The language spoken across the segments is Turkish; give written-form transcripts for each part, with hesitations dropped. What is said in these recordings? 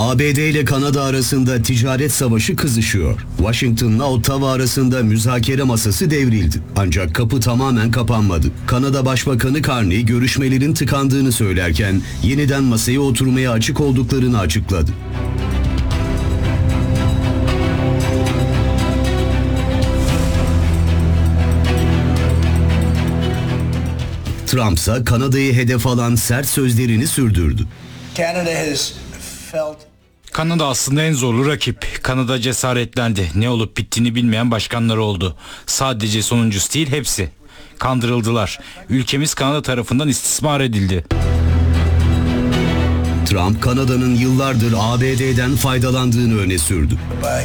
ABD ile Kanada arasında ticaret savaşı kızışıyor. Washington'la Ottawa arasında müzakere masası devrildi. Ancak kapı tamamen kapanmadı. Kanada Başbakanı Carney görüşmelerin tıkandığını söylerken yeniden masaya oturmaya açık olduklarını açıkladı. Trump ise Kanada'yı hedef alan sert sözlerini sürdürdü. Kanada aslında en zorlu rakip. Kanada cesaretlendi. Ne olup bittiğini bilmeyen başkanlar oldu. Sadece sonuncusu değil, hepsi. Kandırıldılar. Ülkemiz Kanada tarafından istismar edildi. Trump, Kanada'nın yıllardır ABD'den faydalandığını öne sürdü.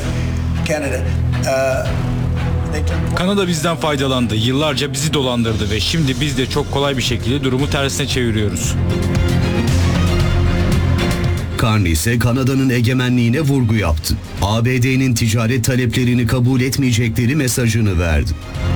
Kanada bizden faydalandı. Yıllarca bizi dolandırdı ve şimdi biz de çok kolay bir şekilde durumu tersine çeviriyoruz. Carney ise Kanada'nın egemenliğine vurgu yaptı. ABD'nin ticaret taleplerini kabul etmeyecekleri mesajını verdi.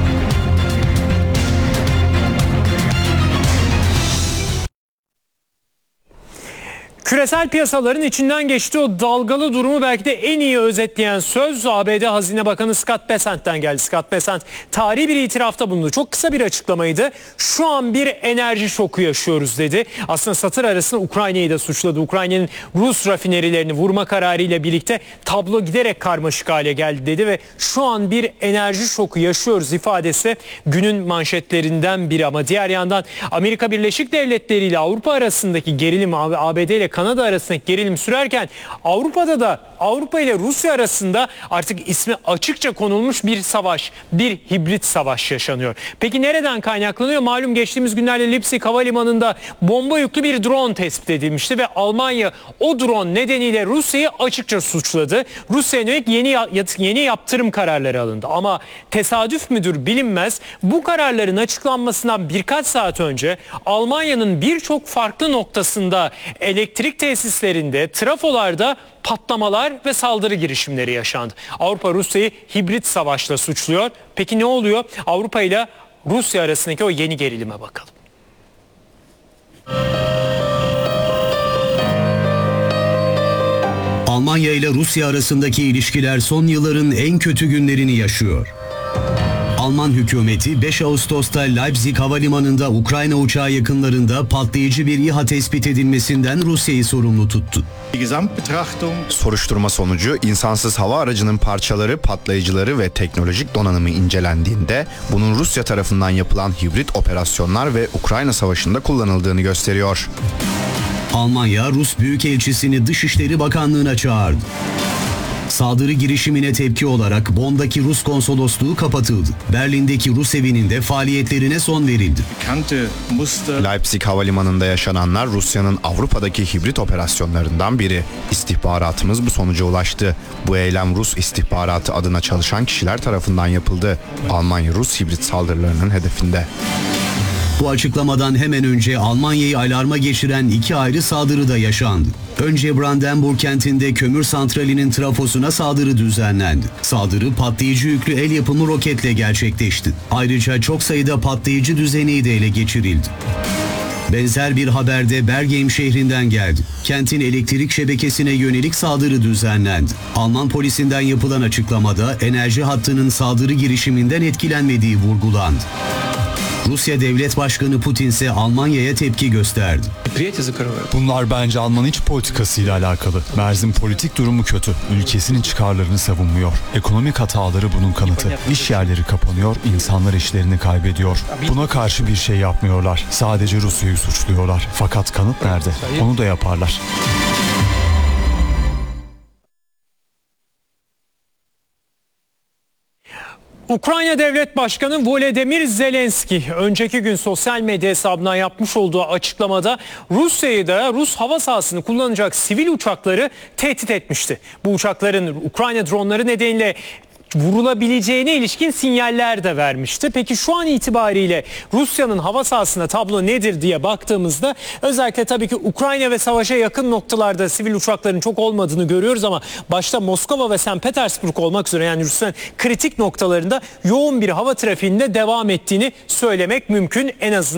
Küresel piyasaların içinden geçtiği o dalgalı durumu belki de en iyi özetleyen söz ABD Hazine Bakanı Scott Bessent'ten geldi. Scott Bessent tarihi bir itirafta bulundu. Çok kısa bir açıklamaydı. Şu an bir enerji şoku yaşıyoruz dedi. Aslında satır arasında Ukrayna'yı da suçladı. Ukrayna'nın Rus rafinerilerini vurma kararıyla birlikte tablo giderek karmaşık hale geldi dedi ve şu an bir enerji şoku yaşıyoruz ifadesi günün manşetlerinden biri. Ama diğer yandan Amerika Birleşik Devletleri ile Avrupa arasındaki gerilim, ABD ile Kanada arasındaki gerilim sürerken Avrupa'da da Avrupa ile Rusya arasında artık ismi açıkça konulmuş bir savaş, bir hibrit savaş yaşanıyor. Peki nereden kaynaklanıyor? Malum geçtiğimiz günlerde Leipzig Havalimanı'nda bomba yüklü bir drone tespit edilmişti ve Almanya o drone nedeniyle Rusya'yı açıkça suçladı. Rusya'ya yönelik yeni yaptırım kararları alındı. Ama tesadüf müdür bilinmez. Bu kararların açıklanmasından birkaç saat önce Almanya'nın birçok farklı noktasında elektrik tesislerinde, trafolarda patlamalar ve saldırı girişimleri yaşandı. Avrupa Rusya'yı hibrit savaşla suçluyor. Peki ne oluyor? Avrupa ile Rusya arasındaki o yeni gerilime bakalım. Almanya ile Rusya arasındaki ilişkiler son yılların en kötü günlerini yaşıyor. Alman hükümeti 5 Ağustos'ta Leipzig Havalimanı'nda Ukrayna uçağı yakınlarında patlayıcı bir İHA tespit edilmesinden Rusya'yı sorumlu tuttu. Soruşturma sonucu insansız hava aracının parçaları, patlayıcıları ve teknolojik donanımı incelendiğinde bunun Rusya tarafından yapılan hibrit operasyonlar ve Ukrayna Savaşı'nda kullanıldığını gösteriyor. Almanya, Rus Büyükelçisini Dışişleri Bakanlığı'na çağırdı. Saldırı girişimine tepki olarak Bonn'daki Rus konsolosluğu kapatıldı. Berlin'deki Rus evinin de faaliyetlerine son verildi. Leipzig Havalimanı'nda yaşananlar Rusya'nın Avrupa'daki hibrit operasyonlarından biri. İstihbaratımız bu sonuca ulaştı. Bu eylem Rus istihbaratı adına çalışan kişiler tarafından yapıldı. Almanya Rus hibrit saldırılarının hedefinde. Bu açıklamadan hemen önce Almanya'yı alarma geçiren iki ayrı saldırı da yaşandı. Önce Brandenburg kentinde kömür santralinin trafosuna saldırı düzenlendi. Saldırı patlayıcı yüklü el yapımı roketle gerçekleşti. Ayrıca çok sayıda patlayıcı düzeneği de ele geçirildi. Benzer bir haber de Bergheim şehrinden geldi. Kentin elektrik şebekesine yönelik saldırı düzenlendi. Alman polisinden yapılan açıklamada enerji hattının saldırı girişiminden etkilenmediği vurgulandı. Rusya Devlet Başkanı Putin ise Almanya'ya tepki gösterdi. Bunlar bence Alman iç politikasıyla alakalı. Merz'in politik durumu kötü. Ülkesinin çıkarlarını savunmuyor. Ekonomik hataları bunun kanıtı. İş yerleri kapanıyor, insanlar işlerini kaybediyor. Buna karşı bir şey yapmıyorlar. Sadece Rusya'yı suçluyorlar. Fakat kanıt nerede? Onu da yaparlar. Ukrayna Devlet Başkanı Volodymyr Zelenski önceki gün sosyal medya hesabından yapmış olduğu açıklamada Rusya'yı da Rus hava sahasını kullanacak sivil uçakları tehdit etmişti. Bu uçakların Ukrayna dronları nedeniyle vurulabileceğine ilişkin sinyaller de vermişti. Peki şu an itibariyle Rusya'nın hava sahasında tablo nedir diye baktığımızda özellikle tabii ki Ukrayna ve savaşa yakın noktalarda sivil uçakların çok olmadığını görüyoruz ama başta Moskova ve St. Petersburg olmak üzere yani Rusya'nın kritik noktalarında yoğun bir hava trafiğinde devam ettiğini söylemek mümkün en azından.